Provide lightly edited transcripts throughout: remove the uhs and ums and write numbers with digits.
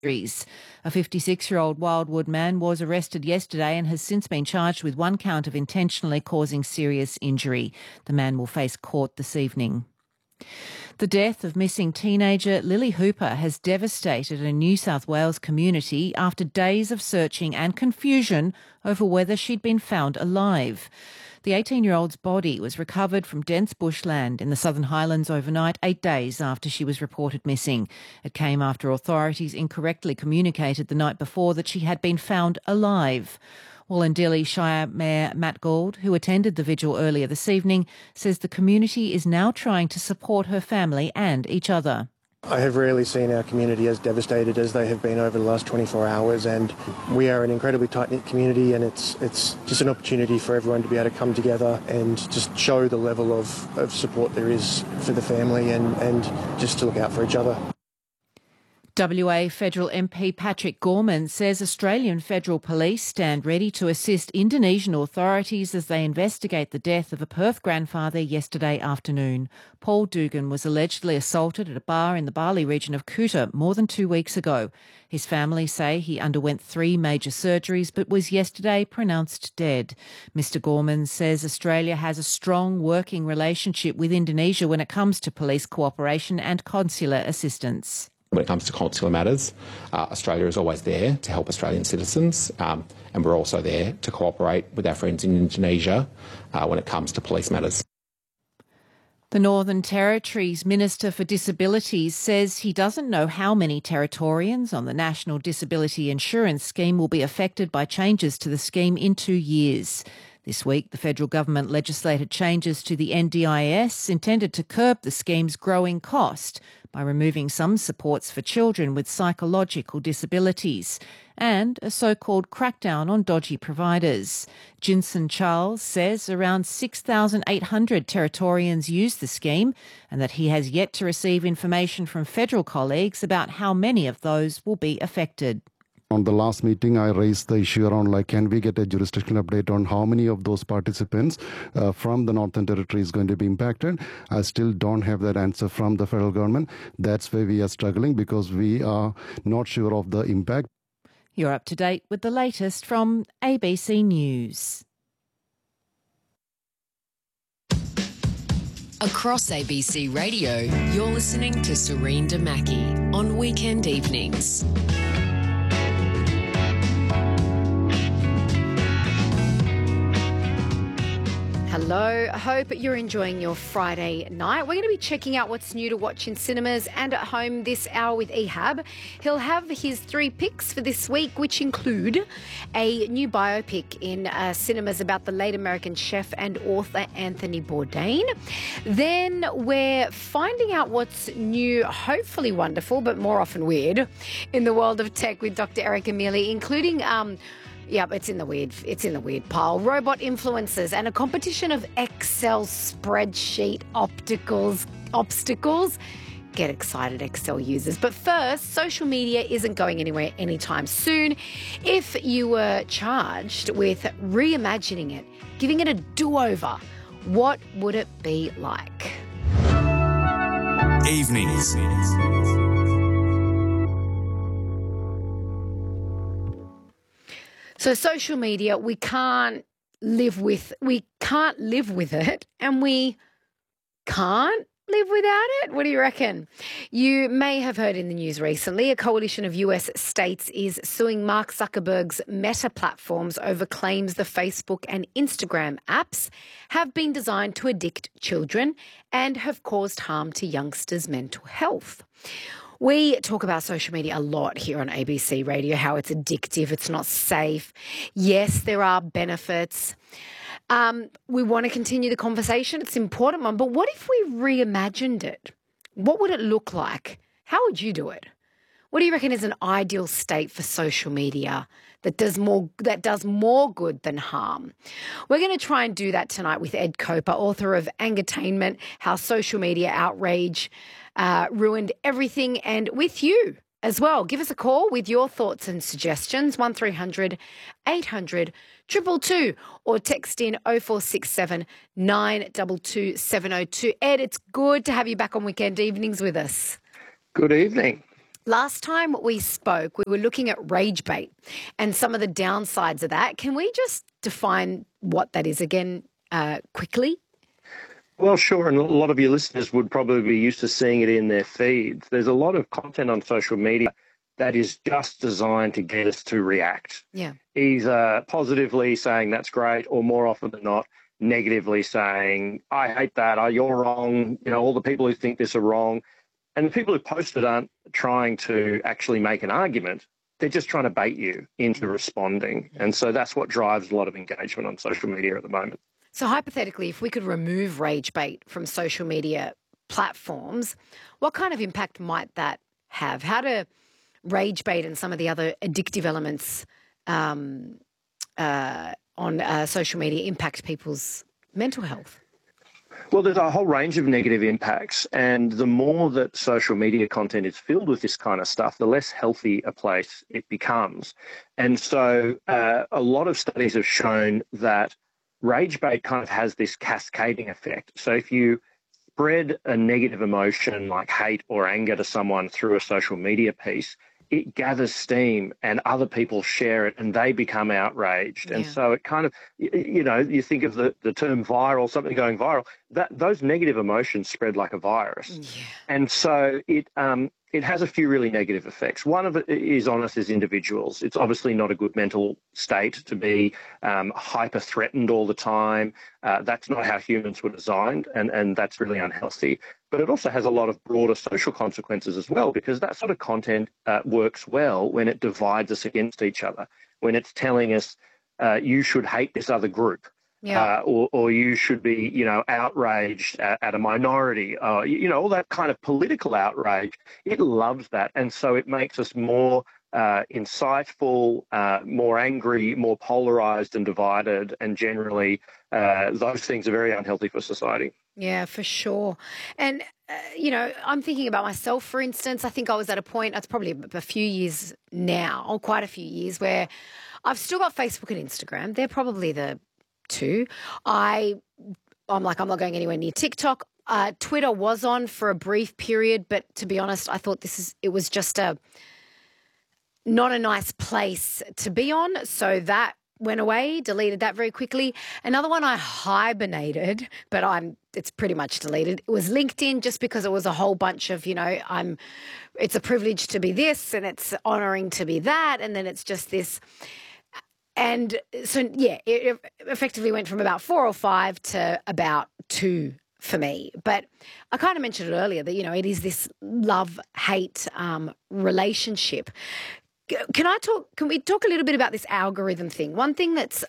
injuries. A 56-year-old Wildwood man was arrested yesterday and has since been charged with one count of intentionally causing serious injury. The man will face court this evening. The death of missing teenager Lily Hooper has devastated a New South Wales community after days of searching and confusion over whether she'd been found alive. The 18-year-old's body was recovered from dense bushland in the Southern Highlands overnight, 8 days after she was reported missing. It came after authorities incorrectly communicated the night before that she had been found alive. Wollondilly Shire Mayor Matt Gould, who attended the vigil earlier this evening, says the community is now trying to support her family and each other. I have rarely seen our community as devastated as they have been over the last 24 hours, and we are an incredibly tight-knit community, and it's just an opportunity for everyone to be able to come together and just show the level of support there is for the family and just to look out for each other. WA Federal MP Patrick Gorman says Australian Federal Police stand ready to assist Indonesian authorities as they investigate the death of a Perth grandfather yesterday afternoon. Paul Dugan was allegedly assaulted at a bar in the Bali region of Kuta more than 2 weeks ago. His family say he underwent 3 major surgeries but was yesterday pronounced dead. Mr Gorman says Australia has a strong working relationship with Indonesia when it comes to police cooperation and consular assistance. When it comes to consular matters, Australia is always there to help Australian citizens, and we're also there to cooperate with our friends in Indonesia when it comes to police matters. The Northern Territory's Minister for Disabilities says he doesn't know how many Territorians on the National Disability Insurance Scheme will be affected by changes to the scheme in 2 years. This week, the federal government legislated changes to the NDIS intended to curb the scheme's growing cost by removing some supports for children with psychological disabilities and a so-called crackdown on dodgy providers. Jinson Charles says around 6,800 Territorians use the scheme and that he has yet to receive information from federal colleagues about how many of those will be affected. On the last meeting, I raised the issue around can we get a jurisdictional update on how many of those participants from the Northern Territory is going to be impacted. I still don't have that answer from the federal government. That's where we are struggling because we are not sure of the impact. You're up to date with the latest from ABC News. Across ABC Radio, you're listening to Serena Damaki on weekend evenings. Hello, I hope you're enjoying your Friday night. We're going to be checking out what's new to watch in cinemas and at home this hour with Ehab. He'll have his 3 picks for this week, which include a new biopic in cinemas about the late American chef and author Anthony Bourdain. Then we're finding out what's new, hopefully wonderful, but more often weird, in the world of tech with Dr. Erica Mealy, including it's in the weird pile. Robot influencers and a competition of Excel spreadsheet obstacles. Get excited, Excel users. But first, social media isn't going anywhere anytime soon. If you were charged with reimagining it, giving it a do-over, what would it be like? Evenings. So social media, we can't live with it, and we can't live without it. What do you reckon? You may have heard in the news recently, a coalition of US states is suing Mark Zuckerberg's Meta platforms over claims the Facebook and Instagram apps have been designed to addict children and have caused harm to youngsters' mental health. We talk about social media a lot here on ABC Radio, how it's addictive, it's not safe. Yes, there are benefits. We want to continue the conversation. It's an important one. But what if we reimagined it? What would it look like? How would you do it? What do you reckon is an ideal state for social media that does more good than harm? We're going to try and do that tonight with Ed Coper, author of Angatainment, How Social Media Outrage Ruined Everything, and with you as well. Give us a call with your thoughts and suggestions, 1300 800 222, or text in 0467 922 702. Ed, it's good to have you back on Weekend Evenings with us. Good evening. Last time we spoke, we were looking at rage bait and some of the downsides of that. Can we just define what that is again quickly? Well, sure, and a lot of your listeners would probably be used to seeing it in their feeds. There's a lot of content on social media that is just designed to get us to react. Yeah. Either positively saying that's great, or more often than not, negatively saying, I hate that, you're wrong, all the people who think this are wrong. And the people who post it aren't trying to actually make an argument. They're just trying to bait you into responding. And so that's what drives a lot of engagement on social media at the moment. So hypothetically, if we could remove rage bait from social media platforms, what kind of impact might that have? How do rage bait and some of the other addictive elements on social media impact people's mental health? Well, there's a whole range of negative impacts, and the more that social media content is filled with this kind of stuff, the less healthy a place it becomes. And so a lot of studies have shown that rage bait kind of has this cascading effect. So if you spread a negative emotion like hate or anger to someone through a social media piece, it gathers steam and other people share it and they become outraged. Yeah. And so it kind of, you think of the term viral, something going viral, those negative emotions spread like a virus. Yeah. And so it has a few really negative effects. One of it is on us as individuals. It's obviously not a good mental state to be hyper-threatened all the time. That's not how humans were designed, and that's really unhealthy. But it also has a lot of broader social consequences as well, because that sort of content works well when it divides us against each other, when it's telling us you should hate this other group. Yeah. Or you should be, outraged at a minority, all that kind of political outrage. It loves that. And so it makes us more insightful, more angry, more polarized and divided. And generally, those things are very unhealthy for society. Yeah, for sure. And, I'm thinking about myself, for instance. I think I was at a point, that's probably a few years now, or quite a few years, where I've still got Facebook and Instagram. They're probably the two. I'm like, I'm not going anywhere near TikTok. Twitter was on for a brief period, but to be honest, I thought it was just not a nice place to be on. So that went away, deleted that very quickly. Another one I hibernated, but it's pretty much deleted. It was LinkedIn, just because it was a whole bunch of, it's a privilege to be this and it's honoring to be that. And then it's just this. And so, yeah, it effectively went from about 4 or 5 to about 2 for me. But I kind of mentioned it earlier that, it is this love-hate relationship. Can we talk a little bit about this algorithm thing? One thing that's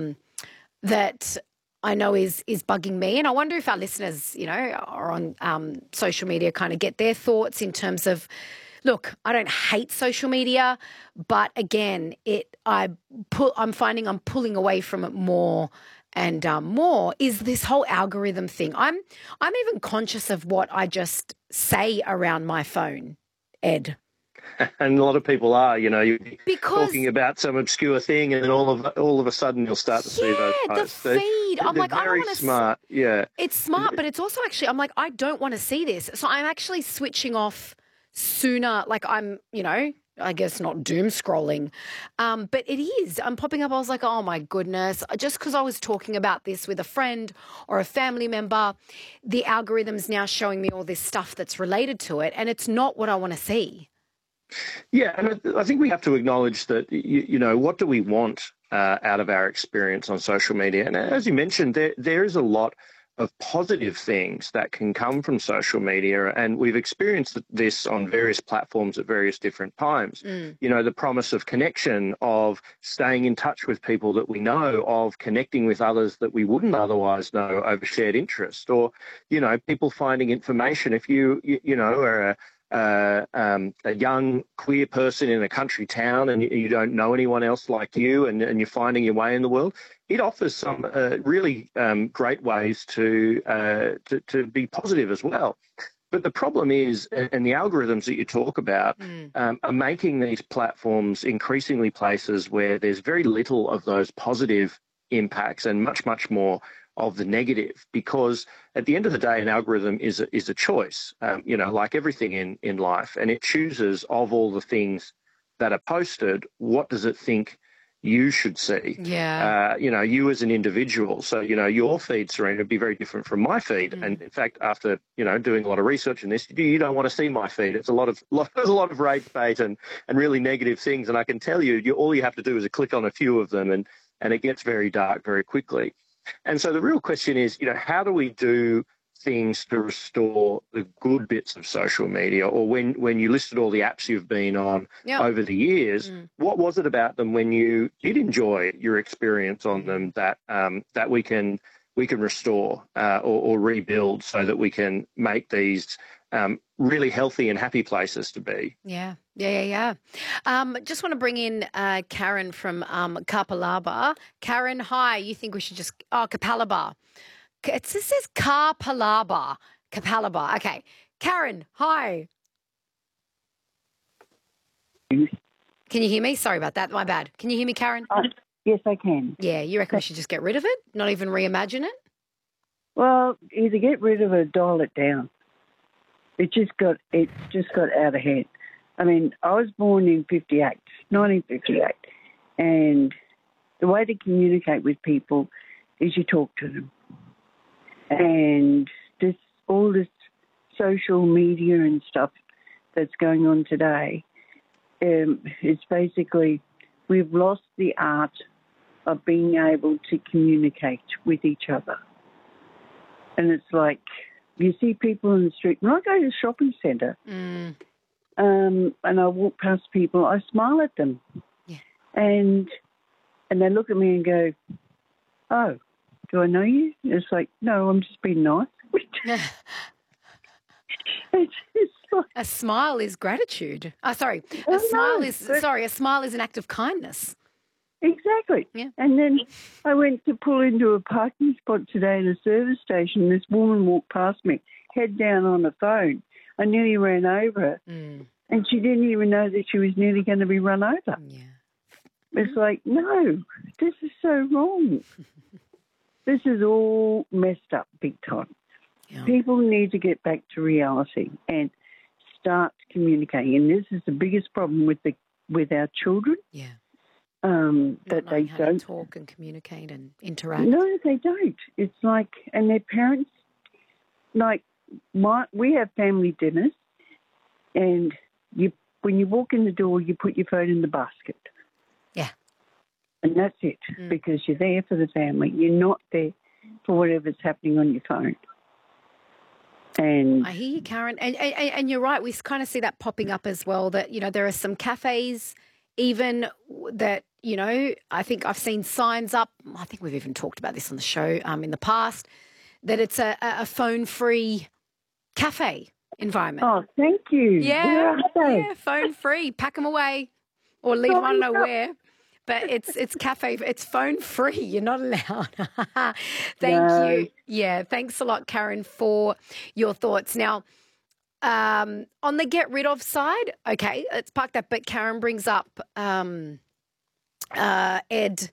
that I know is bugging me, and I wonder if our listeners, are on social media, kind of get their thoughts in terms of, look, I don't hate social media, but again, I'm finding I'm pulling away from it more and more, is this whole algorithm thing. I'm even conscious of what I just say around my phone, Ed. And a lot of people are, you're talking about some obscure thing, and then all of a sudden you'll start to see those posts. The feed. I'm like, I don't want to. Smart, yeah. It's smart, but it's also actually, I'm like, I don't want to see this, so I'm actually switching off sooner. Like I'm, I guess not doom scrolling, but it is. I'm popping up. I was like, oh my goodness, just because I was talking about this with a friend or a family member, the algorithm's now showing me all this stuff that's related to it, and it's not what I want to see. Yeah, and I think we have to acknowledge that, what do we want out of our experience on social media? And as you mentioned, there is a lot of positive things that can come from social media, and we've experienced this on various platforms at various different times. The promise of connection, of staying in touch with people that we know, of connecting with others that we wouldn't otherwise know over shared interest, or, people finding information. If you are a young queer person in a country town and you don't know anyone else like you, and you're finding your way in the world, it offers some really great ways to be positive as well. But the problem is, and the algorithms that you talk about are making these platforms increasingly places where there's very little of those positive impacts and much, much more of the negative, because at the end of the day, an algorithm is a choice, like everything in life, and it chooses of all the things that are posted, what does it think you should see? Yeah. You as an individual. So, your feed, Serena, would be very different from my feed. And in fact, after, doing a lot of research in this, you don't want to see my feed. It's there's a lot of rage bait and really negative things. And I can tell you, all you have to do is click on a few of them and it gets very dark very quickly. And so the real question is, how do we do things to restore the good bits of social media? Or when you listed all the apps you've been on over the years, what was it about them when you did enjoy your experience on them that we can restore or rebuild so that we can make these really healthy and happy places to be? Yeah. Just want to bring in Karen from Kapalaba. Karen, hi. You think we should Kapalaba. It says Kapalaba. Okay. Karen, hi. Can you hear me? Sorry about that. My bad. Can you hear me, Karen? Yes, I can. Yeah, you reckon we should just get rid of it? Not even reimagine it? Well, either get rid of it or dial it down. It just got out of hand. I mean, I was born in 1958, and the way to communicate with people is you talk to them. And all this social media and stuff that's going on today, it's basically we've lost the art of being able to communicate with each other. And it's like you see people in the street. When I go to the shopping centre and I walk past people, I smile at them. Yeah. And they look at me and go, "Oh, do I know you?" It's like, "No, I'm just being nice." It's like, a smile is gratitude. A smile is an act of kindness. Exactly. Yeah. And then I went to pull into a parking spot today at a service station. This woman walked past me, head down on the phone. I nearly ran over her. And she didn't even know that she was nearly going to be run over. Yeah. It's like, no, this is so wrong. This is all messed up big time. Yeah. People need to get back to reality and start communicating. And this is the biggest problem with our children. Yeah. That they don't talk and communicate and interact. No, they don't. It's like, and their parents, like, we have family dinners, and when you walk in the door, you put your phone in the basket. Yeah. And that's it, because you're there for the family. You're not there for whatever's happening on your phone. And I hear you, Karen. And you're right. We kind of see that popping up as well, that, there are some cafes even that, I think I've seen signs up. I think we've even talked about this on the show in the past, that it's a phone-free cafe environment. Oh, thank you. Yeah, phone-free. Pack them away or leave them, I don't know where. But it's cafe. It's phone-free. You're not allowed. Thank you. Yeah, thanks a lot, Karen, for your thoughts. Now, on the get rid of side, okay, let's park that. But Karen brings up, Ed,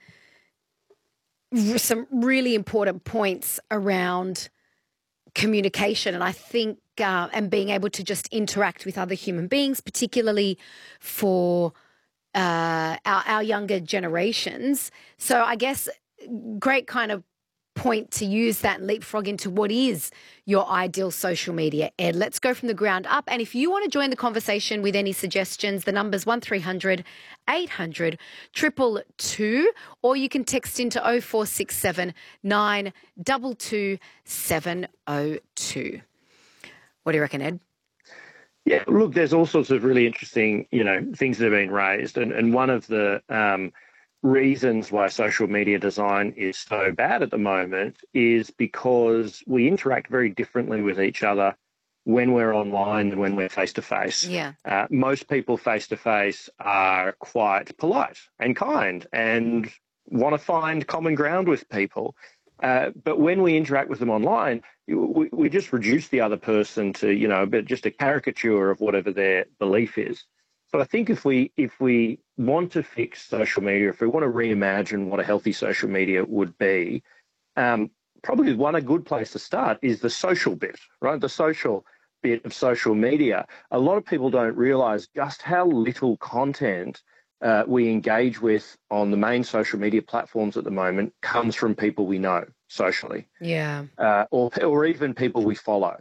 some really important points around communication. And I think, and being able to just interact with other human beings, particularly for our younger generations. So I guess great kind of point to use that and leapfrog into what is your ideal social media. Ed, let's go from the ground up. And if you want to join the conversation with any suggestions, the number's 1300 800 222, or you can text into 0467 922 702. What do you reckon, Ed? Yeah, look, there's all sorts of really interesting, things that have been raised. And one of the reasons why social media design is so bad at the moment is because we interact very differently with each other when we're online than when we're face-to-face. Yeah. Most people face-to-face are quite polite and kind and want to find common ground with people. But when we interact with them online, we just reduce the other person to, just a caricature of whatever their belief is. So I think if we want to fix social media, if we want to reimagine what a healthy social media would be, probably a good place to start is the social bit, right? The social bit of social media. A lot of people don't realise just how little content we engage with on the main social media platforms at the moment comes from people we know socially. Yeah. Or even people we follow.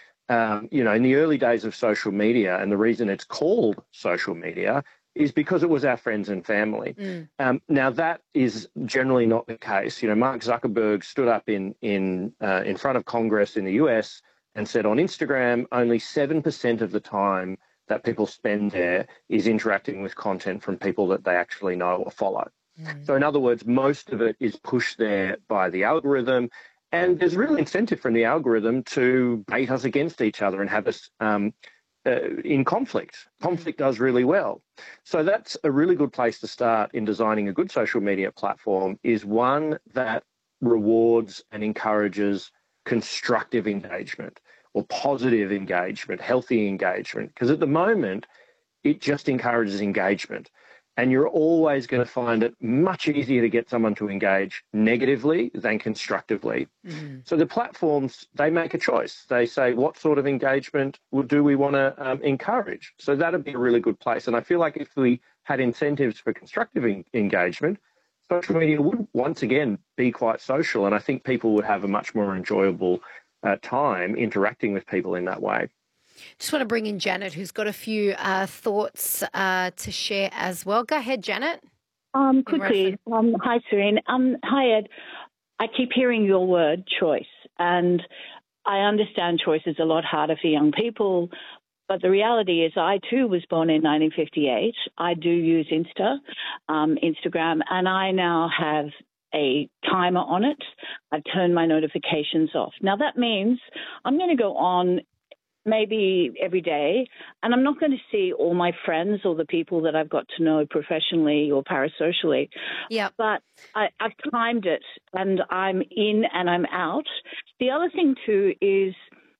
In the early days of social media, and the reason it's called social media is because it was our friends and family. Now, that is generally not the case. Mark Zuckerberg stood up in front of Congress in the US and said on Instagram, only 7% of the time that people spend there is interacting with content from people that they actually know or follow. So in other words, most of it is pushed there by the algorithm, and there's real incentive from the algorithm to bait us against each other and have us in conflict. Conflict does really well. So that's a really good place to start in designing a good social media platform, is one that rewards and encourages constructive engagement or positive engagement, healthy engagement, because at the moment it just encourages engagement. And you're always going to find it much easier to get someone to engage negatively than constructively. So the platforms, they make a choice. They say, what sort of engagement do we want to encourage? So that'd be a really good place. And I feel like if we had incentives for constructive engagement, social media would once again be quite social. And I think people would have a much more enjoyable time interacting with people in that way. Just want to bring in Janet, who's got a few thoughts to share as well. Go ahead, Janet. Quickly. Hi, Serene. Hi, Ed. I keep hearing your word, choice. And I understand choice is a lot harder for young people. But the reality is I, too, was born in 1958. I do use Instagram, and I now have a timer on it. I've turned my notifications off. Now, that means I'm going to go on maybe every day, and I'm not going to see all my friends or the people that I've got to know professionally or parasocially. Yeah. But I've timed it, and I'm in and I'm out. The other thing, too, is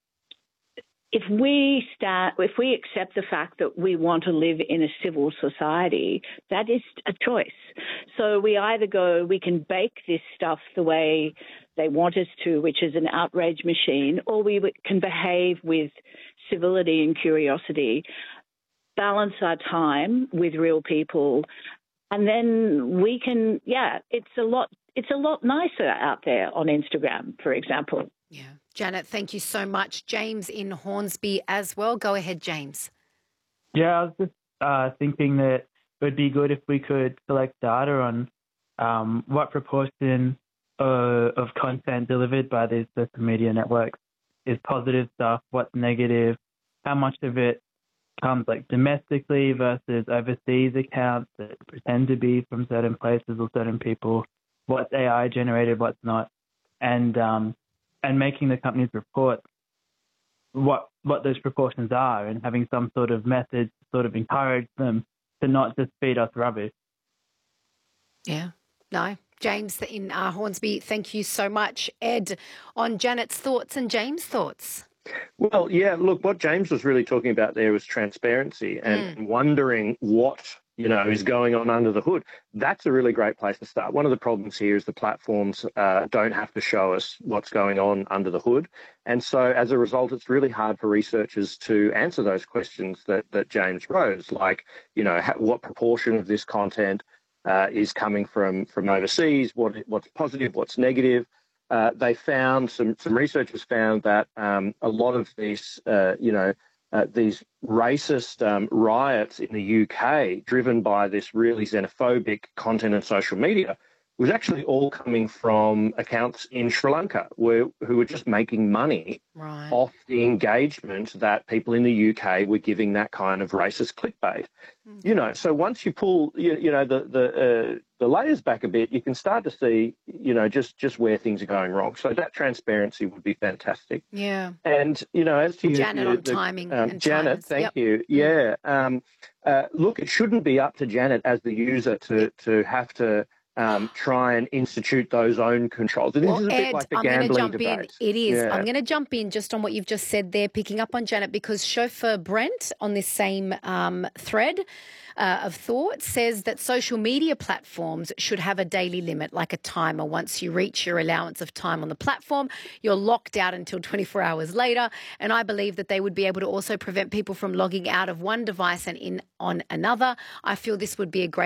if we accept the fact that we want to live in a civil society, that is a choice. So we can bake this stuff the way they want us to, which is an outrage machine, or we can behave with civility and curiosity, balance our time with real people, and then we can, it's a lot nicer out there on Instagram, for example. Yeah. Janet, thank you so much. James in Hornsby as well. Go ahead, James. Yeah, I was just thinking that it would be good if we could collect data on what proportion of content delivered by these social media networks is positive stuff, what's negative, how much of it comes like domestically versus overseas accounts that pretend to be from certain places or certain people, what's AI generated, what's not, and making the companies report what those proportions are and having some sort of method to sort of encourage them to not just feed us rubbish. Yeah. No. James in Hornsby, thank you so much. Ed, on Janet's thoughts and James' thoughts. Well, yeah, look, what James was really talking about there was transparency and wondering what, is going on under the hood. That's a really great place to start. One of the problems here is the platforms don't have to show us what's going on under the hood. And so as a result, it's really hard for researchers to answer those questions that James rose, like, what proportion of this content is coming from overseas, what's positive, what's negative. They found, some researchers found that a lot of these, these racist riots in the UK, driven by this really xenophobic content and social media, was actually all coming from accounts in Sri Lanka who were just making money off the engagement that people in the UK were giving that kind of racist clickbait. So once you pull, the layers back a bit, you can start to see, just where things are going wrong. So that transparency would be fantastic. Yeah. And, as to Janet on timing. And Janet, timers. thank you. Yeah. Look, it shouldn't be up to Janet as the user to have to try and institute those own controls. This is a bit like the gambling debate. It is. Yeah. I'm going to jump in just on what you've just said there, picking up on Janet, because chauffeur Brent on this same thread of thought says that social media platforms should have a daily limit, like a timer. Once you reach your allowance of time on the platform, you're locked out until 24 hours later. And I believe that they would be able to also prevent people from logging out of one device and in on another. I feel this would be a great